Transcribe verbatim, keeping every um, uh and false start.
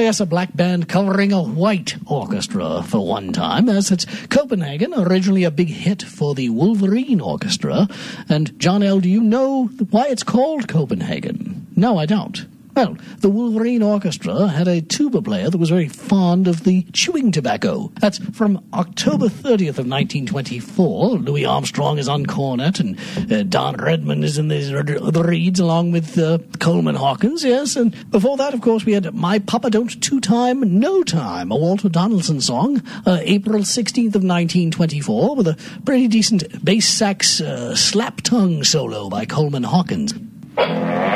yes, a black band covering a white orchestra for one time, as it's Copenhagen, originally a big hit for the Wolverine Orchestra. And, John L., do you know why it's called Copenhagen? No, I don't. Well, the Wolverine Orchestra had a tuba player that was very fond of the chewing tobacco. That's from October thirtieth of nineteen twenty-four. Louis Armstrong is on cornet, and uh, Don Redman is in the, the reeds along with uh, Coleman Hawkins, yes. And before that, of course, we had My Papa Don't Two-Time, No Time, a Walter Donaldson song, uh, April sixteenth of nineteen twenty-four, with a pretty decent bass sax uh, slap tongue solo by Coleman Hawkins.